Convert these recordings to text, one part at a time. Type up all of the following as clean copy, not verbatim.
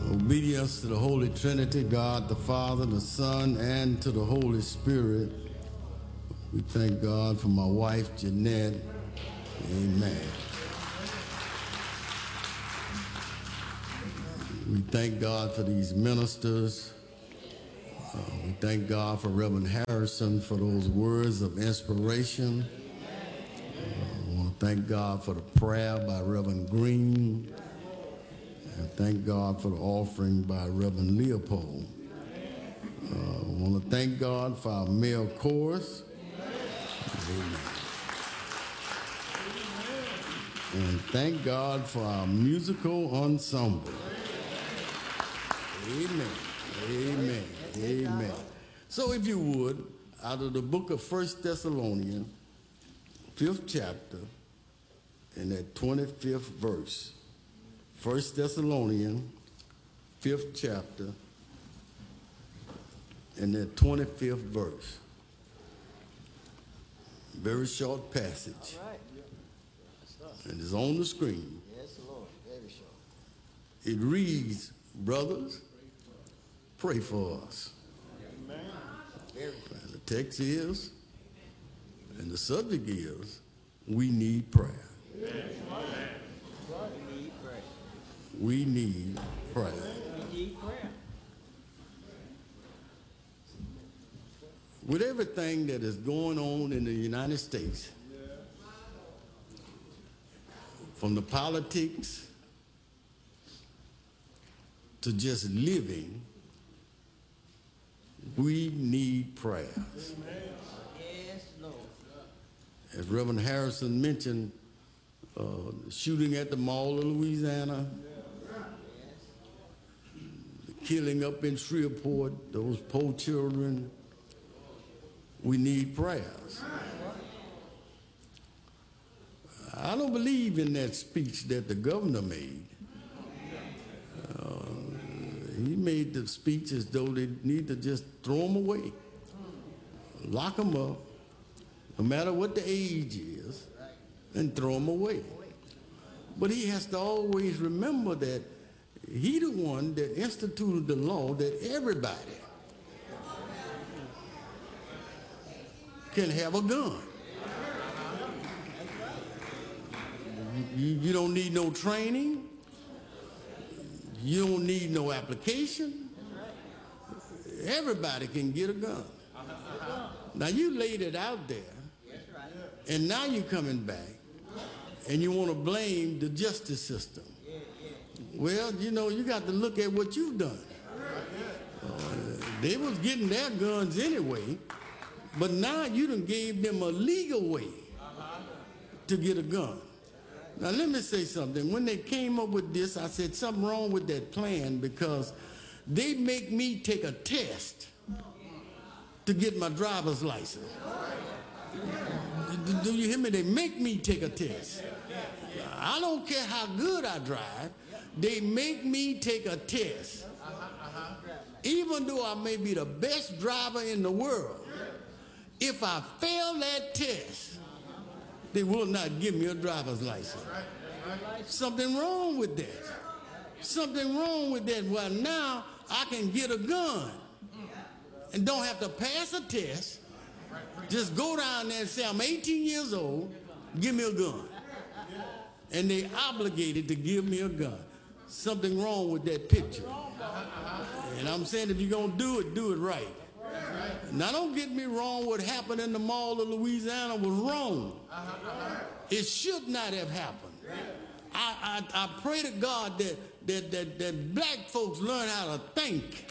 Obedience to the Holy Trinity, God the Father, the Son, and to the Holy Spirit. We thank God for my wife, Jeanette. Amen. We thank God for these ministers. We thank God for Reverend Harrison for those words of inspiration. I want to thank God for the prayer by Reverend Green. And thank God for the offering by Reverend Leopold. I want to thank God for our male chorus. Amen. And thank God for our musical ensemble. Amen. Amen. Amen. So if you would, out of the book of 1 Thessalonians, 5th chapter, and that 25th verse. 1 Thessalonians, 5th chapter, and that 25th verse. Very short passage. All right. And it's on the screen. Yes, Lord. Very short. It reads, brothers, pray for us. Amen. Very short. And the text is, and the subject is, we need prayer. Amen. We need prayer. We need prayer. We need prayer. With everything that is going on in the United States, from the politics to just living, we need prayers. Yes, Lord. As Reverend Harrison mentioned, shooting at the Mall of Louisiana, the killing up in Shreveport, those poor children, we need prayers. I don't believe in that speech that the governor made. He made the speech as though they need to just throw them away, lock them up, no matter what the age is, and throw them away. But he has to always remember that he the one that instituted the law that everybody can have a gun. You don't need no training. You don't need no application. Everybody can get a gun. Now you laid it out there, and now you're coming back, and you want to blame the justice system. Well, you know, you got to look at what you've done. They was getting their guns anyway, but now you done gave them a legal way to get a gun. Now let me say something. When they came up with this, I said something wrong with that plan because they make me take a test to get my driver's license. Do you hear me? They make me take a test. I don't care how good I drive. They make me take a test. Even though I may be the best driver in the world, if I fail that test, they will not give me a driver's license. Something wrong with that. Something wrong with that. Well, now I can get a gun and don't have to pass a test. Just go down there and say, I'm 18 years old, give me a gun. And they obligated to give me a gun. Something wrong with that picture. And I'm saying if you're going to do it right. Now, don't get me wrong, what happened in the Mall of Louisiana was wrong. It should not have happened. I pray to God that black folks learn how to think.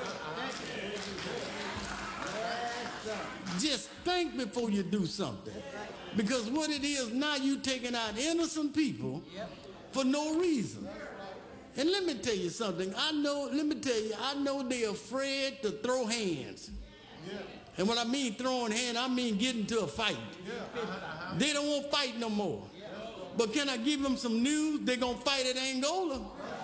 Just think before you do something. Because what it is, now you taking out innocent people for no reason. And let me tell you something. I know they're afraid to throw hands. And when I mean throwing hands, I mean getting into a fight. They don't want to fight no more. But can I give them some news? They're going to fight at Angola.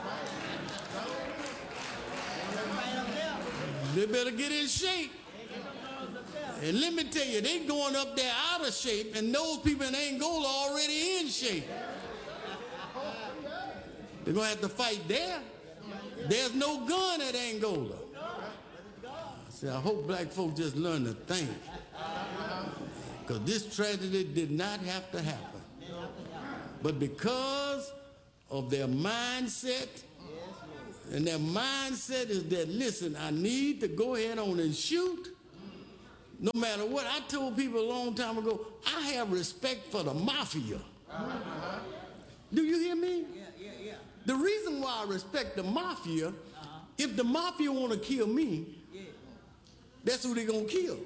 They better get in shape. And let me tell you, they going up there out of shape, and those people in Angola already in shape. They're going to have to fight there. There's no gun at Angola. See, I hope black folks just learn to think. Because this tragedy did not have to happen. But because of their mindset, and their mindset is that, listen, I need to go ahead on and shoot. No matter what. I told people a long time ago, I have respect for the mafia. Do you hear me? Yeah. The reason why I respect the mafia, if the mafia want to kill me, that's who they going to kill.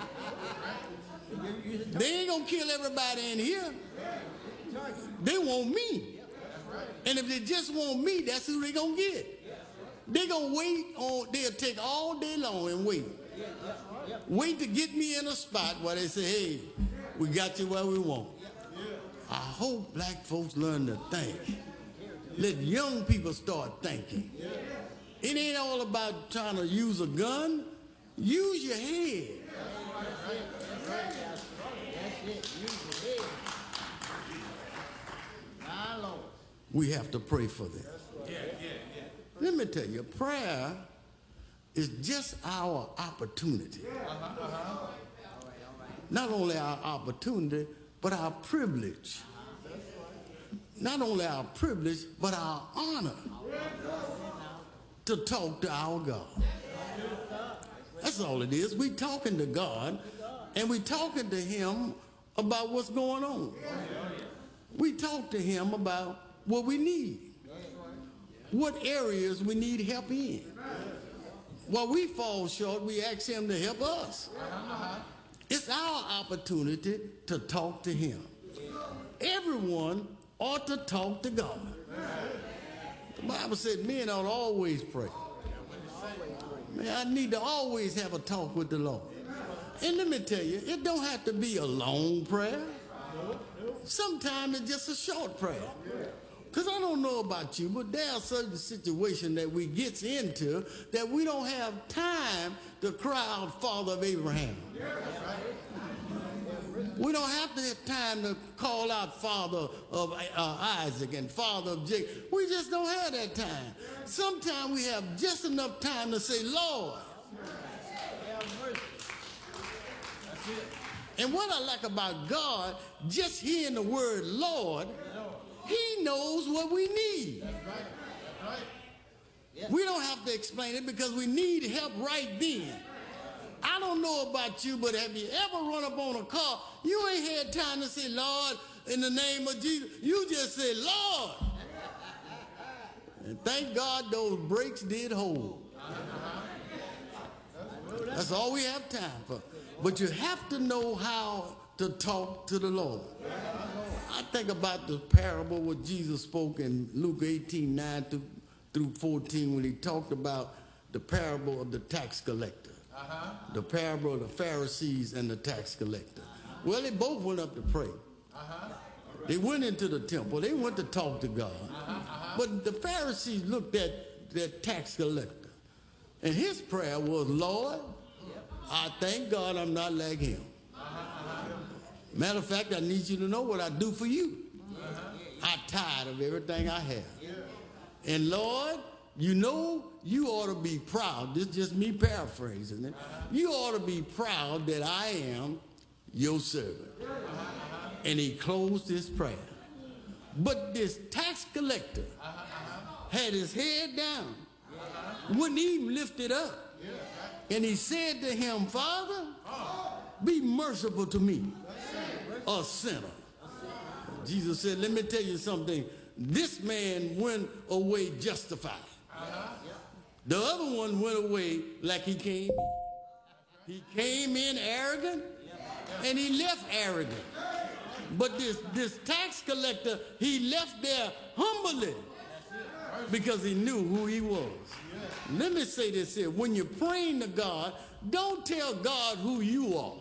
They ain't going to kill everybody in here. They want me. And if they just want me, that's who they going to get. They going to wait on, they'll take all day long and wait. Wait to get me in a spot where they say, hey, we got you where we want. I hope black folks learn to think. Let young people start thinking. It ain't all about trying to use a gun. Use your head. That's it. Use your head. My Lord. We have to pray for them. Let me tell you, prayer is just our opportunity. Not only our opportunity, but our privilege. Not only our privilege, but our honor to talk to our God. That's all it is. We talking to God, and we talking to him about what's going on. We talk to him about what we need, what areas we need help in. While we fall short, we ask him to help us. It's our opportunity to talk to him. Everyone ought to talk to God. The Bible said men ought to always pray. Man, I need to always have a talk with the Lord. And let me tell you, it don't have to be a long prayer. Sometimes it's just a short prayer. Because I don't know about you, but there are certain situations that we get into that we don't have time to cry out, Father of Abraham. We don't have to have time to call out Father of Isaac and Father of Jacob. We just don't have that time. Sometimes we have just enough time to say, Lord. And what I like about God, just hearing the word Lord, he knows what we need. We don't have to explain it because we need help right then. I don't know about you, but have you ever run up on a car? You ain't had time to say, Lord, in the name of Jesus. You just said, Lord. And thank God those brakes did hold. That's all we have time for. But you have to know how to talk to the Lord. I think about the parable what Jesus spoke in Luke 18:9 through 14 when he talked about the parable of the tax collector. The parable of the Pharisees and the tax collector. Well, they both went up to pray. They went into the temple. They went to talk to God. But the Pharisees looked at that tax collector. And his prayer was, Lord, I thank God I'm not like him. Matter of fact, I need you to know what I do for you. I'm tired of everything I have. And Lord, you know you ought to be proud. This is just me paraphrasing it. You ought to be proud that I am your servant. And he closed his prayer. But this tax collector had his head down, wouldn't even lift it up. And he said to him, Father, be merciful to me, a sinner. Jesus said, let me tell you something. This man went away justified. The other one went away like he came in. He came in arrogant and he left arrogant. But this tax collector, he left there humbly because he knew who he was. Let me say this here. When you're praying to God, don't tell God who you are.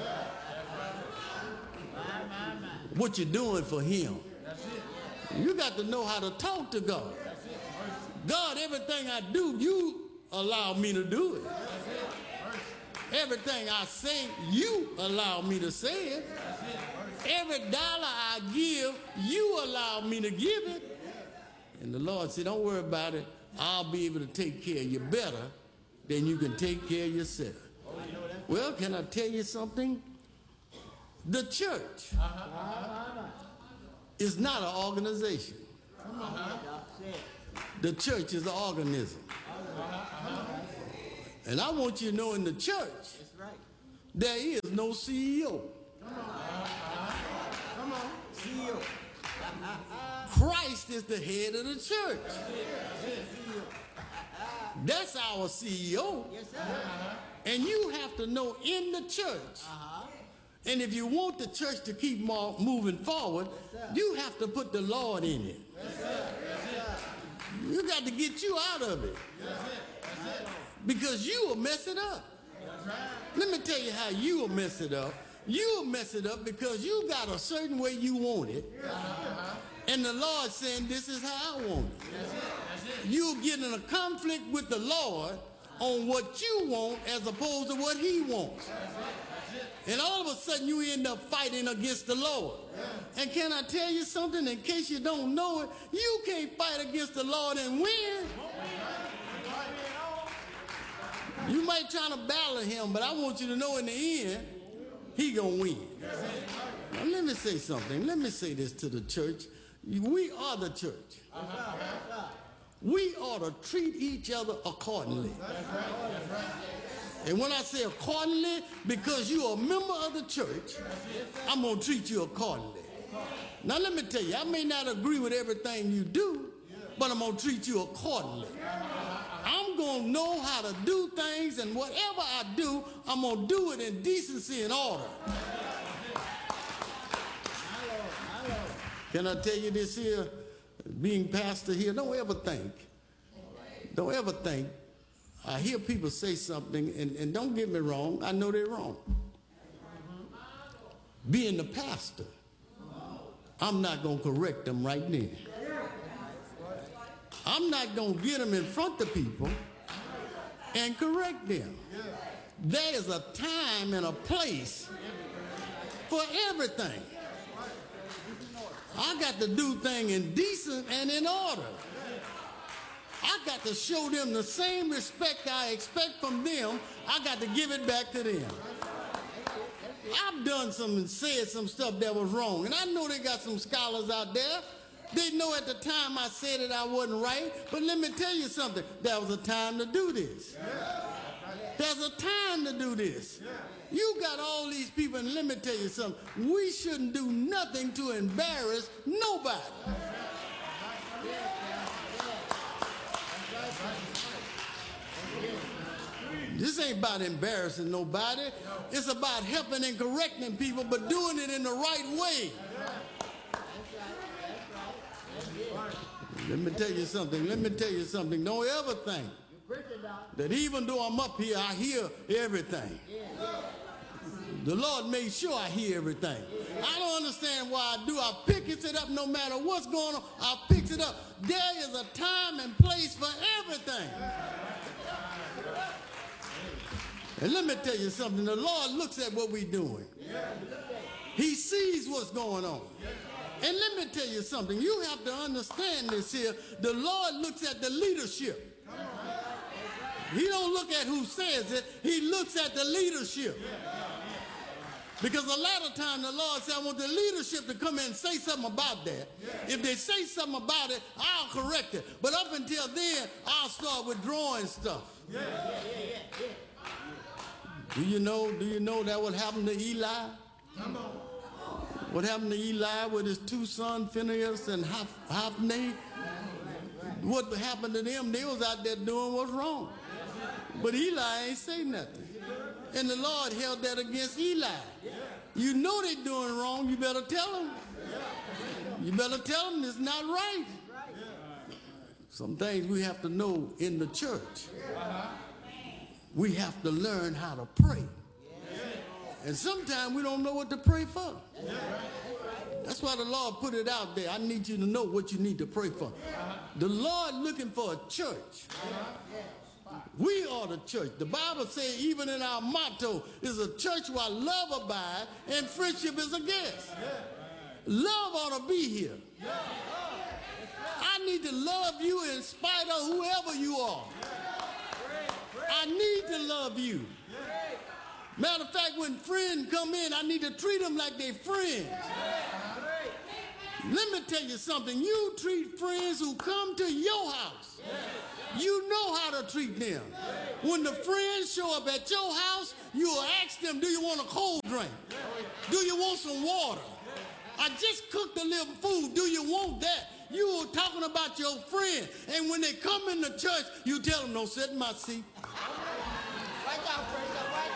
What you're doing for him. You got to know how to talk to God. God, everything I do, you allow me to do it. Everything I say, you allow me to say it. Every dollar I give, you allow me to give it. And the Lord said, don't worry about it. I'll be able to take care of you better than you can take care of yourself. Well, can I tell you something? The church is not an organization. The church is an organism. And I want you to know in the church, there is no CEO. Come on, CEO. Christ is the head of the church. That's our CEO. Yes, sir. And you have to know in the church, and if you want the church to keep moving forward, you have to put the Lord in it. You got to get you out of it. Because you will mess it up. Let me tell you how you will mess it up. You will mess it up because you got a certain way you want it. And the Lord saying, this is how I want it. You'll get in a conflict with the Lord on what you want as opposed to what he wants. And all of a sudden you end up fighting against the Lord. And can I tell you something? In case you don't know it, you can't fight against the Lord and win. You might try to battle him, but I want you to know in the end, he gonna win. Now let me say something. Let me say this to the church. We are the church. We ought to treat each other accordingly. And when I say accordingly, because you're a member of the church, I'm going to treat you accordingly. Now let me tell you, I may not agree with everything you do, but I'm going to treat you accordingly. I'm going to know how to do things, and whatever I do, I'm going to do it in decency and order. Can I tell you this here? Being pastor here, don't ever think. I hear people say something, and don't get me wrong, I know they're wrong. Being the pastor, I'm not going to correct them right now. I'm not going to get them in front of people and correct them. There is a time and a place for everything. I got to do things in decent and in order. I got to show them the same respect I expect from them. I got to give it back to them. I've done some and said some stuff that was wrong. And I know they got some scholars out there. They know at the time I said it I wasn't right. But let me tell you something. There was a time to do this. There's a time to do this. You got all these people, and let me tell you something. We shouldn't do nothing to embarrass nobody. This ain't about embarrassing nobody. It's about helping and correcting people, but doing it in the right way. Let me tell you something. Don't ever think that even though I'm up here, I hear everything. The Lord made sure I hear everything. I don't understand why I do. I pick it up no matter what's going on. I pick it up. There is a time and place for everything. And let me tell you something. The Lord looks at what we're doing. He sees what's going on. And let me tell you something. You have to understand this here. The Lord looks at the leadership. He don't look at who says it. He looks at the leadership. Because a lot of times the Lord said, I want the leadership to come in and say something about that. If they say something about it, I'll correct it. But up until then, I'll start withdrawing stuff. Do you know that what happened to Eli? What happened to Eli with his two sons, Phinehas and Hophni? What happened to them? They was out there doing what's wrong. But Eli ain't say nothing. And the Lord held that against Eli. You know they're doing wrong, you better tell them. You better tell them it's not right. Some things we have to know in the church. We have to learn how to pray. And sometimes we don't know what to pray for. That's why the Lord put it out there. I need you to know what you need to pray for. The Lord looking for a church. We are the church. The Bible says even in our motto is a church where love abides and friendship is a guest. Love ought to be here. I I need to love you in spite of whoever you are. I need to love you. Matter of fact, when friends come in, I need to treat them like they're friends. Let me tell you something. You treat friends who come to your house. You know how to treat them. When the friends show up at your house, you'll ask them, do you want a cold drink? Do you want some water? I just cooked a little food. Do you want that? You were talking about your friend. And when they come in the church, you tell them, don't sit in my seat. Right down, preacher. Right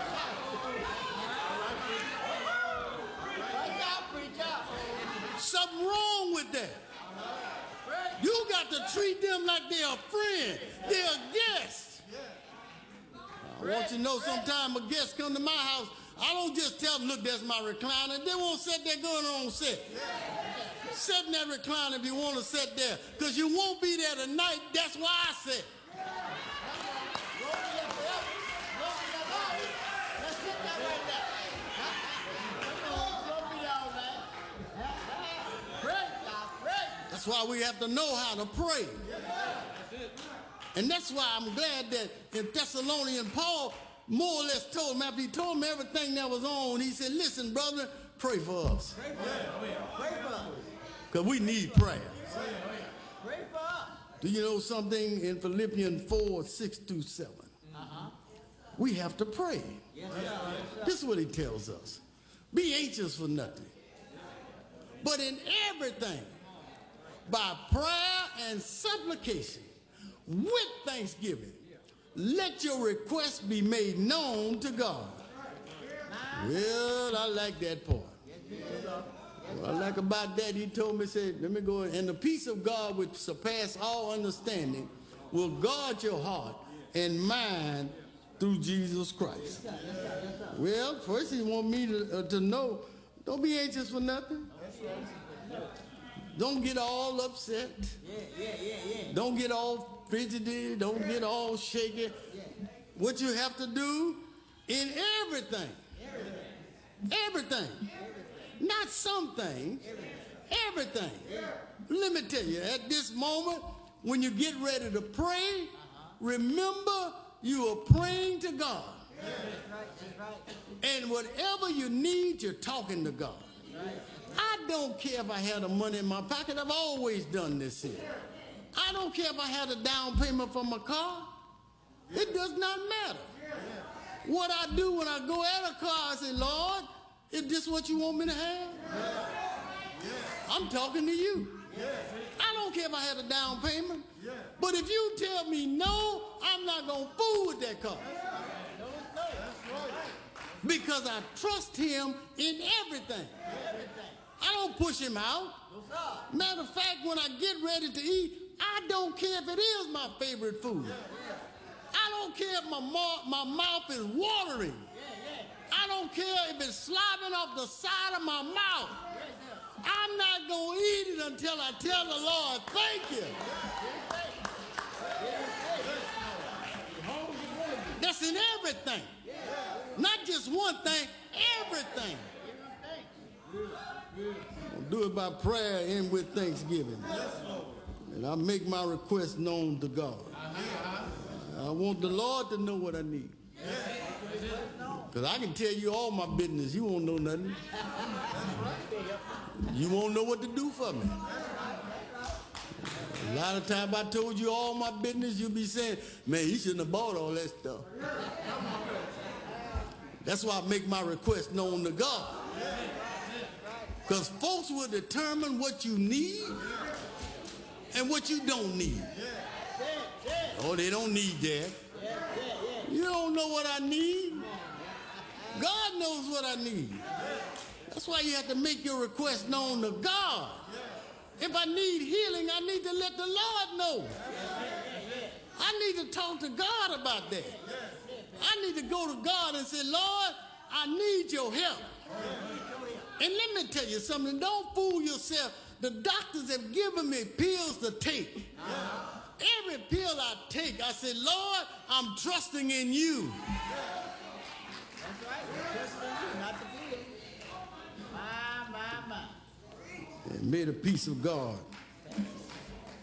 down, preacher. Something wrong with that. You got to treat them like they're a friend. They're a guest. I want you to know sometime a guest come to my house, I don't just tell them, look, that's my recliner. They won't sit there going on set. Sit in that recliner if you want to sit there, because you won't be there tonight. That's why I sit. That's why we have to know how to pray. And that's why I'm glad that in Thessalonians, Paul more or less told him, after he told him everything that was on, he said, listen, brother, pray for us. Because we need prayer. Pray for us. Do you know something in Philippians 4, 6 through 7? We have to pray. This is what he tells us. Be anxious for nothing, but in everything, by prayer and supplication, with thanksgiving, let your requests be made known to God. Well, I like that part. What I like about that, he told me, said, let me go, and the peace of God which surpass all understanding will guard your heart and mind through Jesus Christ. Well, first he want me to know, don't be anxious for nothing. Don't get all upset. Don't get all fidgety. Don't get all shaky. What you have to do in everything. Everything. Not some things. Everything. Let me tell you, at this moment, when you get ready to pray, remember you are praying to God. And whatever you need, you're talking to God. I don't care if I had the money in my pocket. I've always done this here. I don't care if I had a down payment for my car. It does not matter. What I do when I go at a car, I say, Lord, is this what you want me to have? I'm talking to you. I don't care if I had a down payment. But if you tell me no, I'm not going to fool with that car. Because I trust him in everything. I don't push him out. Matter of fact, when I get ready to eat, I don't care if it is my favorite food. I don't care if my mouth is watering. I don't care if it's slobbing off the side of my mouth. I'm not going to eat it until I tell the Lord, thank you. That's in everything. Not just one thing, everything. I'll do it by prayer and with thanksgiving. And I make my request known to God. I want the Lord to know what I need. Because I can tell you all my business. You won't know nothing. You won't know what to do for me. A lot of times I told you all my business, you'll be saying, man, you shouldn't have bought all that stuff. That's why I make my request known to God. Because folks will determine what you need and what you don't need. Oh, they don't need that. You don't know what I need. God knows what I need. That's why you have to make your request known to God. If I need healing, I need to let the Lord know. I need to talk to God about that. I need to go to God and say, Lord, I need your help. And let me tell you something. Don't fool yourself. The doctors have given me pills to take. Every pill I take, I say, Lord, I'm trusting in you. That's right. We're trusting in you, not the pill. My. And may the peace of God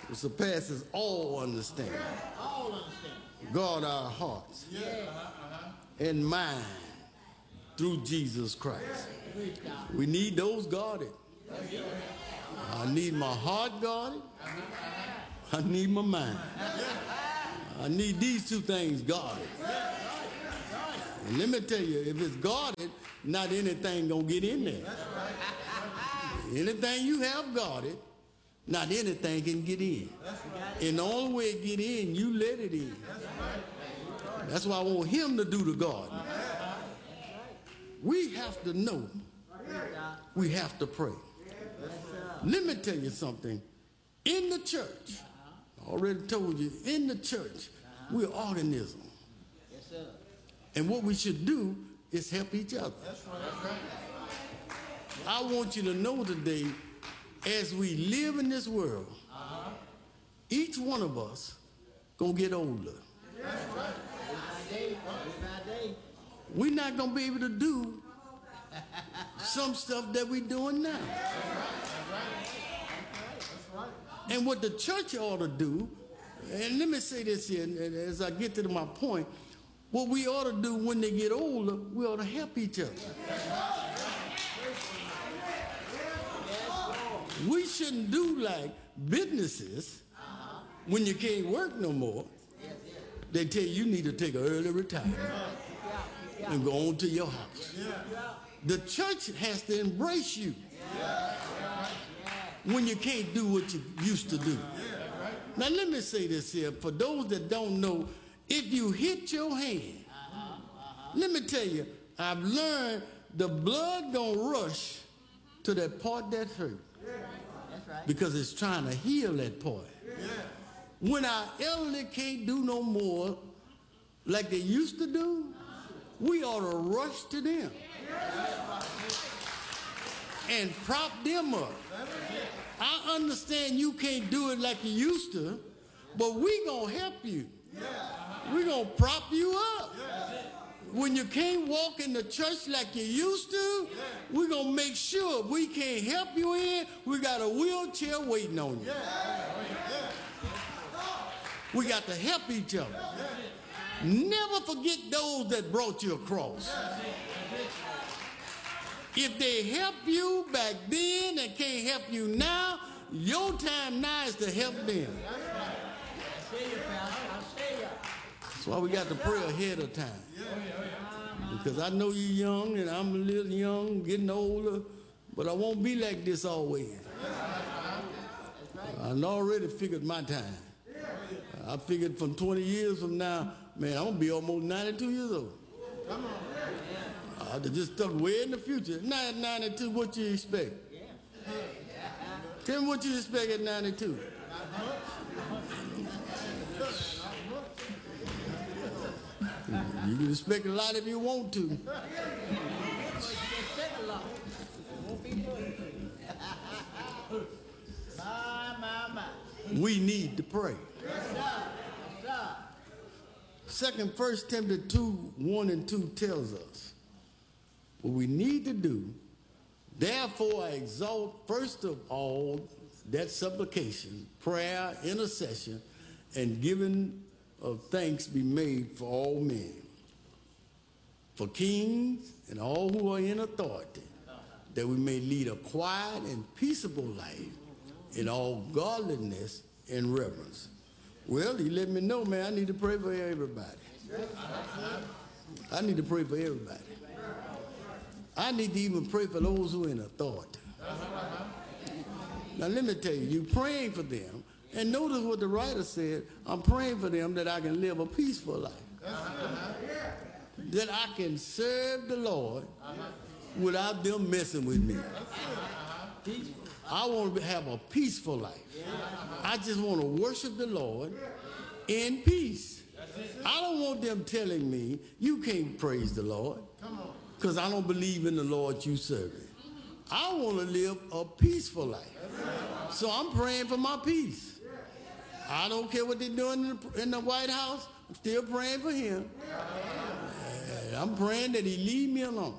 It surpasses all understanding. All understanding. Guard our hearts and mind through Jesus Christ. We need those guarded. I need my heart guarded. I need my mind. I need these two things guarded. And let me tell you, if it's guarded, not anything gonna get in there. Anything you have guarded, not anything can get in. And the only way it get in, you let it in. That's why I want him to do the guarding. We have to know. We have to pray. Let me tell you something. In the church, I already told you, in the church, we're organism. And what we should do is help each other. I want you to know today, as we live in this world, each one of us gonna get older. We're not gonna be able to do some stuff that we're doing now. And what the church ought to do, and let me say this here, and as I get to my point, what we ought to do when they get older, we ought to help each other. We shouldn't do like businesses when you can't work no more. They tell you need to take an early retirement and go on to your house. The church has to embrace you when you can't do what you used to do. Now let me say this here, for those that don't know, if you hit your hand, let me tell you, I've learned the blood gonna rush to that part that hurt. Because it's trying to heal that part. When our elderly can't do no more like they used to do, we ought to rush to them and prop them up. I understand you can't do it like you used to, but we gonna help you. We gonna prop you up. When you can't walk in the church like you used to, we're going to make sure if we can't help you in, we got a wheelchair waiting on you. We got to help each other. Never forget those that brought you across. If they helped you back then and can't help you now, your time now is to help them. That's why we got to pray ahead of time. Because I know you're young and I'm a little young, getting older, but I won't be like this always. I already figured my time. I figured from 20 years from now, man, I'm going to be almost 92 years old. I just stuck way in the future. 92, what you expect? Tell me what you expect at 92. You can expect a lot if you want to. We need to pray. 1 Timothy 2:1-2 tells us what we need to do. Therefore, I exalt first of all that supplication, prayer, intercession, and giving of thanks be made for all men, for kings and all who are in authority, that we may lead a quiet and peaceable life in all godliness and reverence. Well, he let me know, man, I need to pray for everybody. I need to pray for everybody. I need to even pray for those who are in authority. Now, let me tell you, you're praying for them, and notice what the writer said, I'm praying for them that I can live a peaceful life. That I can serve the Lord without them messing with me. I want to have a peaceful life. I just want to worship the Lord in peace. I don't want them telling me, you can't praise the Lord because I don't believe in the Lord you serve. I want to live a peaceful life. So I'm praying for my peace. I don't care what they're doing in the White House. I'm still praying for him. I'm praying that he leave me alone.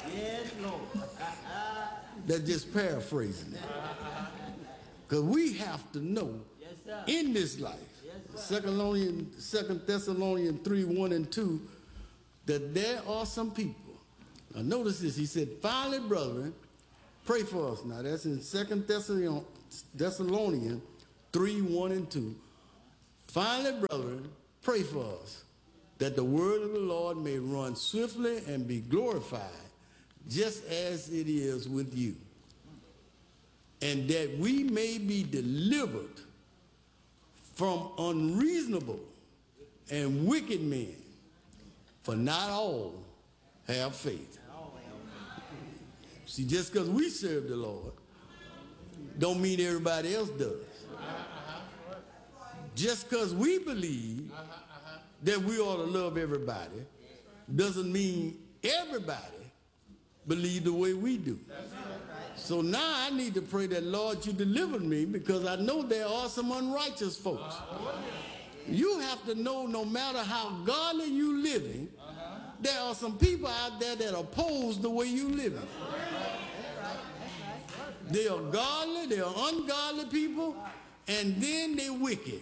Yes, Lord. That's just paraphrasing it. Because we have to know Yes, sir. in this life, Yes, sir. 2 Thessalonians 3, 1 and 2, that there are some people. Now notice this, he said, finally, brethren, pray for us. Now that's in 2 Thessalonians 3, 1 and 2. Finally, brethren, pray for us, that the word of the Lord may run swiftly and be glorified, just as it is with you, and that we may be delivered from unreasonable and wicked men, for not all have faith. See, just because we serve the Lord don't mean everybody else does. Just because we believe that we ought to love everybody doesn't mean everybody believe the way we do. So now I need to pray that, Lord, you deliver me, because I know there are some unrighteous folks. You have to know, no matter how godly you living, there are some people out there that oppose the way you living. They are godly, they are ungodly people, and then they're wicked.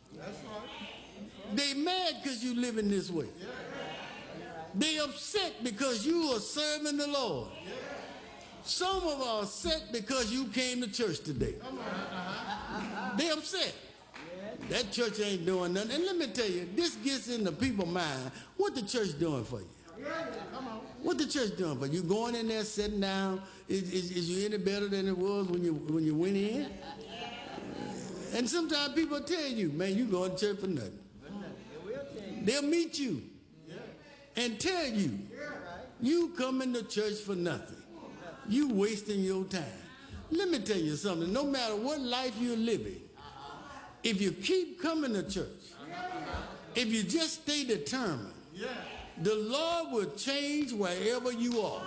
They mad because you living this way. They upset because you are serving the Lord. Some of us are upset because you came to church today. They upset. That church ain't doing nothing. And let me tell you, this gets in the people's mind. What the church doing for you? What the church doing for you? You going in there, sitting down? Is you any better than it was when you went in? And sometimes people tell you, man, you going to church for nothing. They'll meet you and tell you, you coming to church for nothing. You wasting your time. Let me tell you something. No matter what life you're living, if you keep coming to church, if you just stay determined, the Lord will change wherever you are.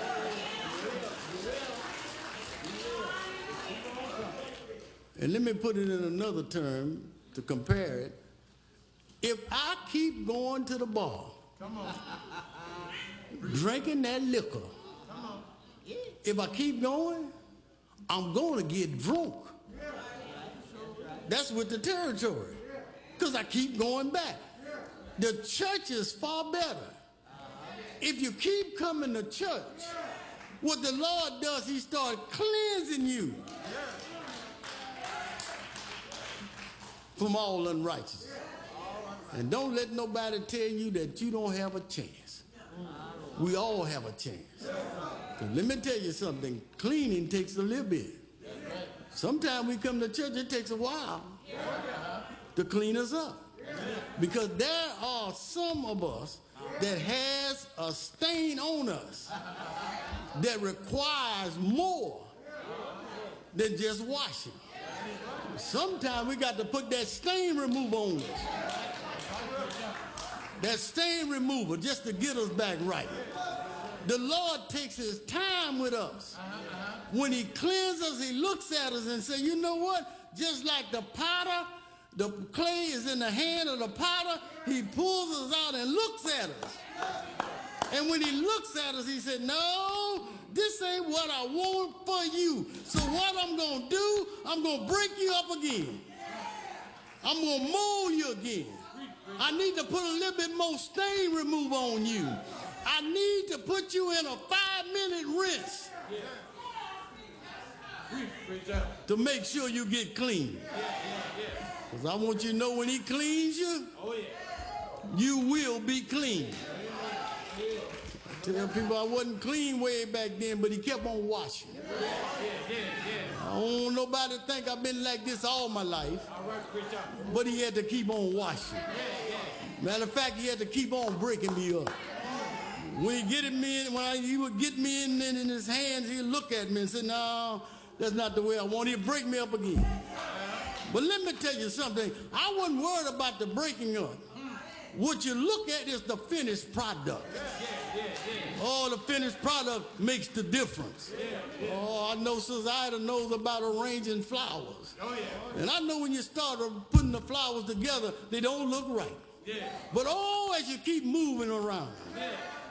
And let me put it in another term to compare it. If I keep going to the bar, drinking that liquor, if I keep going, I'm going to get drunk. That's with the territory, because I keep going back. The church is far better. If you keep coming to church, what the Lord does, he starts cleansing you from all unrighteousness. And don't let nobody tell you that you don't have a chance. We all have a chance. 'Cause let me tell you something, cleaning takes a little bit. Sometimes we come to church, it takes a while to clean us up. Because there are some of us that has a stain on us that requires more than just washing. Sometimes we got to put that stain remover on us. That stain remover just to get us back right. The Lord takes his time with us. When he cleanses us, he looks at us and says, you know what? Just like the potter, the clay is in the hand of the potter, he pulls us out and looks at us. And when he looks at us, he said, no, this ain't what I want for you. So what I'm going to do, I'm going to break you up again. I'm going to mold you again. I need to put a little bit more stain remover on you. I need to put you in a 5-minute rinse to make sure you get clean. Because I want you to know when he cleans you, you will be clean. I tell people I wasn't clean way back then, but he kept on washing. I don't want nobody to think I've been like this all my life, but he had to keep on washing. Matter of fact, he had to keep on breaking me up. When he would get me in his hands, he'd look at me and say, no, that's not the way I want it. He'd break me up again. But let me tell you something. I wasn't worried about the breaking up. What you look at is the finished product. Oh, the finished product makes the difference. Oh, I know Sister Ida knows about arranging flowers. And I know when you start putting the flowers together, they don't look right. But as you keep moving around,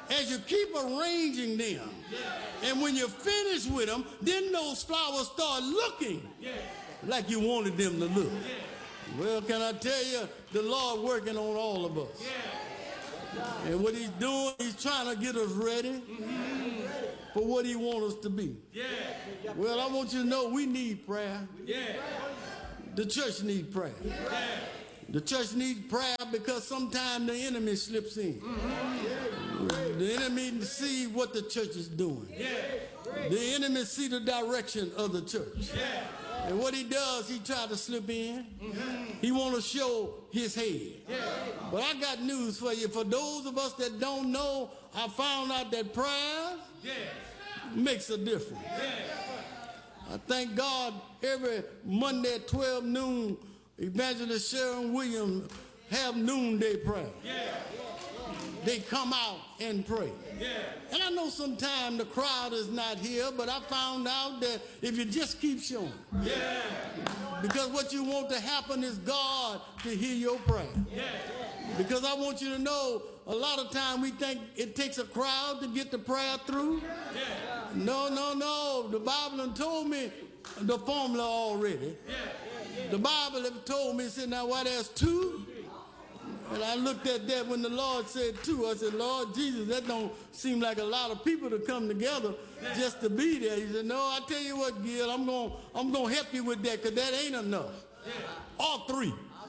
as you keep arranging them, and when you're finished with them, then those flowers start looking like you wanted them to look. Well, can I tell you, the Lord working on all of us. And what he's doing, he's trying to get us ready for what he wants us to be. Well, I want you to know we need prayer. The church needs prayer. The church needs prayer because sometimes the enemy slips in. The enemy sees what the church is doing. The enemy sees the direction of the church. And what he does, he tries to slip in. He wants to show his head. But I got news for you. For those of us that don't know, I found out that prayer makes a difference. I thank God every Monday at 12 noon, Evangelist Sharon Williams have noonday prayer. They come out and pray. And I know sometimes the crowd is not here, but I found out that if you just keep showing, because what you want to happen is God to hear your prayer. Because I want you to know, a lot of time we think it takes a crowd to get the prayer through. No, no, no. The Bible done told me the formula already. The Bible have told me, said, now why there's two? And I looked at that when the Lord said two. I said, Lord Jesus, that don't seem like a lot of people to come together just to be there. He said, no, I tell you what, Gil, I'm gonna help you with that because that ain't enough. All three.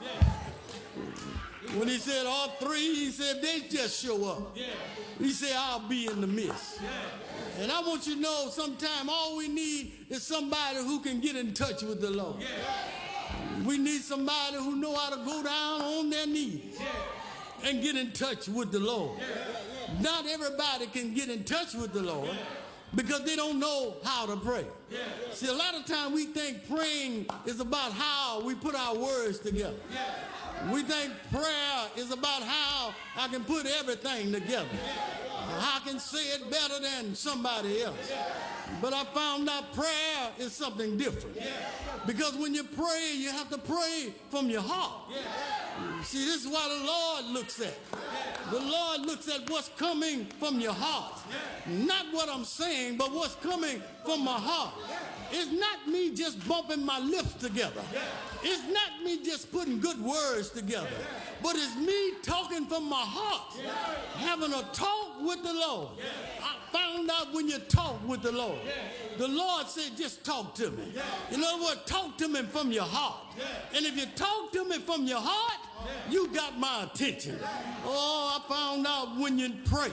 When he said all three, he said, they just show up. He said, I'll be in the midst. And I want you to know, sometimes all we need is somebody who can get in touch with the Lord. We need somebody who know how to go down on their knees and get in touch with the Lord. Not everybody can get in touch with the Lord because they don't know how to pray. See, a lot of times we think praying is about how we put our words together. We think prayer is about how I can put everything together. How I can say it better than somebody else. But I found out prayer is something different. Because when you pray, you have to pray from your heart. See, this is what the Lord looks at. The Lord looks at what's coming from your heart. Not what I'm saying, but what's coming from my heart. It's not me just bumping my lips together. It's not me just putting good words together. But it's me talking from my heart. Having a talk with the Lord. I found out when you talk with the Lord said, just talk to me. In other words, talk to me from your heart. And if you talk to me from your heart, you got my attention. Oh, I found out when you pray.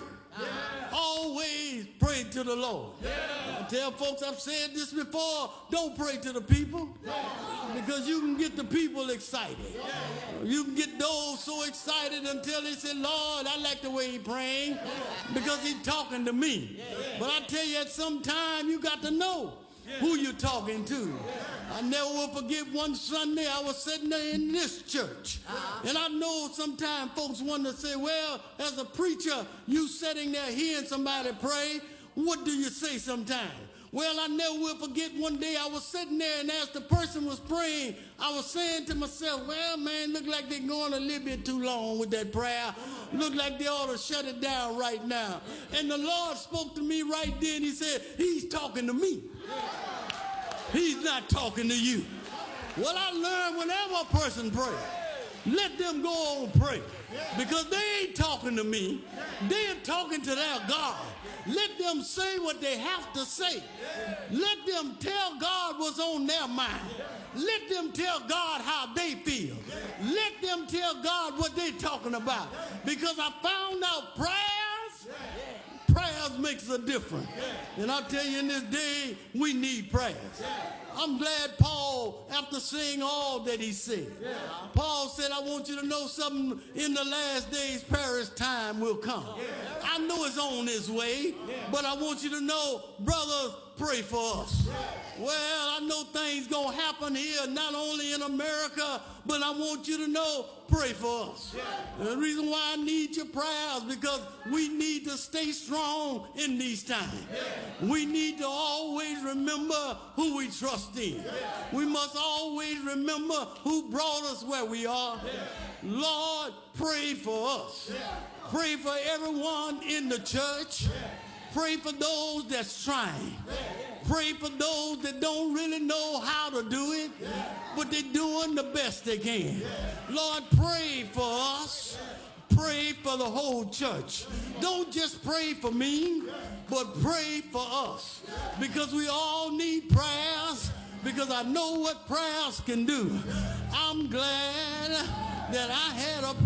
Always pray to the Lord. I tell folks, I've said this before, don't pray to the people because you can get the people excited. You can get those so excited until they say, Lord, I like the way he's praying because he's talking to me. But I tell you, at some time you got to know who you're talking to. I never will forget one Sunday I was sitting there in this church. And I know sometimes folks want to say, well, as a preacher, you sitting there hearing somebody pray, what do you say sometimes? Well, I never will forget one day I was sitting there and as the person was praying, I was saying to myself, well, man, look like they're going a little bit too long with that prayer. Look like they ought to shut it down right now. And the Lord spoke to me right then. He said, he's talking to me. He's not talking to you. Well, I learned whenever a person prays, let them go on and pray. Because they ain't talking to me. They're talking to their God. Let them say what they have to say. Let them tell God what's on their mind. Let them tell God how they feel. Let them tell God what they're talking about. Because I found out prayers makes a difference. And I'll tell you, in this day, we need prayers. I'm glad Paul, after saying all that he said, Paul said, I want you to know something. In the last days, perilous time will come. I know it's on its way, but I want you to know, brothers, pray for us. Well, I know things going to happen here, not only in America, but I want you to know, pray for us. The reason why I need your prayers, because we need to stay strong in these times. We need to always remember who we trust in. We must always remember who brought us where we are. Lord, pray for us. Pray for everyone in the church. Pray for those that's trying. Pray for those that don't really know how to do it, but they're doing the best they can. Lord, pray for us. Pray for the whole church. Don't just pray for me, but pray for us, because we all need prayers, because I know what prayers can do. I'm glad that I had a